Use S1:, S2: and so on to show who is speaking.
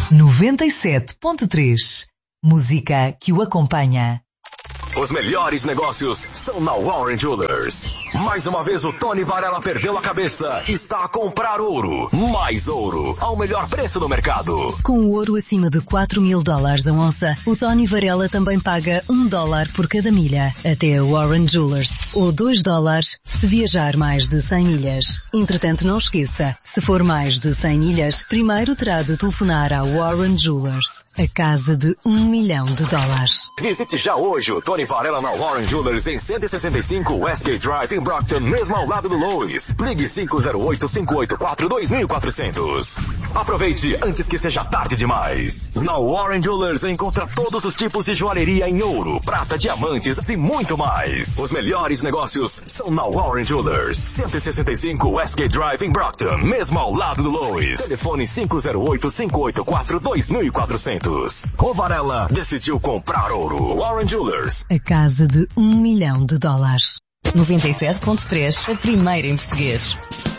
S1: 97.3. Música que o acompanha.
S2: Os melhores negócios são na Warren Jewelers. Mais uma vez o Tony Varela perdeu a cabeça e está a comprar ouro. Mais ouro, ao melhor preço do mercado.
S1: Com o ouro acima de $4.000 a onça, o Tony Varela também paga $1 por cada milha. Até a Warren Jewelers. Ou $2 se viajar mais de 100 milhas. Entretanto, não esqueça, se for mais de 100 milhas, primeiro terá de telefonar à Warren Jewelers. A casa de $1 milhão.
S2: Visite já hoje o Tony Varela na Warren Jewelers em 165 Westgate Drive em Brockton, mesmo ao lado do Lowe's. Ligue 508-584-2400. Aproveite antes que seja tarde demais. Na Warren Jewelers encontra todos os tipos de joalheria em ouro, prata, diamantes e muito mais. Os melhores negócios são na Warren Jewelers. 165 Westgate Drive em Brockton, mesmo ao lado do Lowe's. Telefone 508-584-2400. O Varela decidiu comprar ouro. Warren Jewelers.
S1: A casa de $1 milhão.
S3: 97.3, a primeira em português.